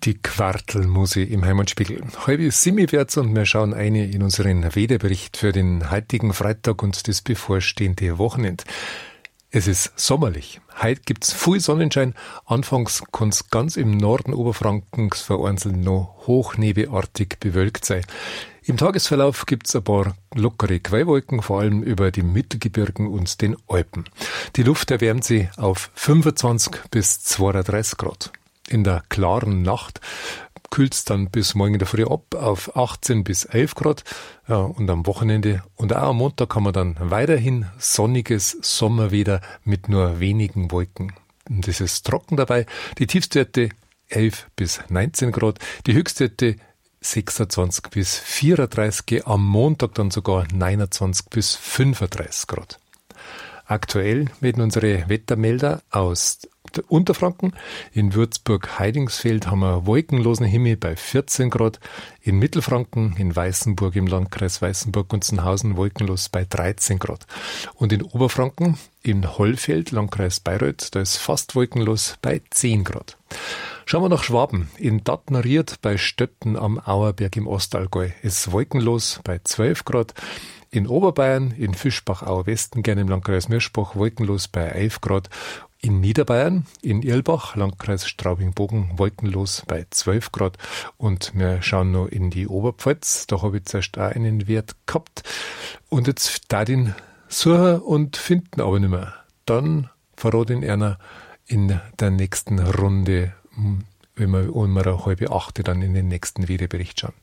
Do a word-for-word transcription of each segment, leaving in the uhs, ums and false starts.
Die Quartelmuse im Heimatspiegel. Halb sieben wird's und wir schauen eine in unseren Wetterbericht für den heutigen Freitag und das bevorstehende Wochenende. Es ist sommerlich. Heute gibt's viel Sonnenschein. Anfangs kann's ganz im Norden Oberfrankens vereinzelt noch hochnebelartig bewölkt sein. Im Tagesverlauf gibt's ein paar lockere Quellwolken, vor allem über die Mittelgebirgen und den Alpen. Die Luft erwärmt sich auf fünfundzwanzig bis zweiunddreißig Grad. In der klaren Nacht kühlt's dann bis morgen in der Früh ab auf achtzehn bis elf Grad. Ja, und am Wochenende und auch am Montag haben wir dann weiterhin sonniges Sommerwetter mit nur wenigen Wolken. Und es ist trocken dabei. Die Tiefstwerte elf bis neunzehn Grad, die Höchstwerte sechsundzwanzig bis vierunddreißig, am Montag dann sogar neunundzwanzig bis fünfunddreißig Grad. Aktuell melden unsere Wettermelder aus Unterfranken. In Würzburg-Heidingsfeld haben wir wolkenlosen Himmel bei vierzehn Grad. In Mittelfranken, in Weißenburg im Landkreis Weißenburg-Gunzenhausen wolkenlos bei dreizehn Grad. Und in Oberfranken, in Hollfeld, Landkreis Bayreuth, da ist fast wolkenlos bei zehn Grad. Schauen wir nach Schwaben. In Dattneried bei Stötten am Auerberg im Ostallgäu ist wolkenlos bei zwölf Grad. In Oberbayern, in Fischbach-Auer-Westen, gerne im Landkreis Mirschbach, wolkenlos bei elf Grad. In Niederbayern, in Irlbach, Landkreis Straubing-Bogen, wolkenlos bei zwölf Grad. Und wir schauen noch in die Oberpfalz. Da habe ich zuerst auch einen Wert gehabt. Und jetzt da den suchen und finden aber nicht mehr. Dann verrate ich einer in der nächsten Runde, wenn wir um eine halbe achte dann in den nächsten Wetterbericht schauen.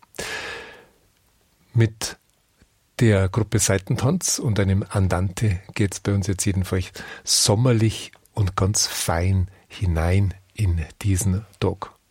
Mit der Gruppe Seitentanz und einem Andante geht's bei uns jetzt jedenfalls sommerlich und ganz fein hinein in diesen Tag.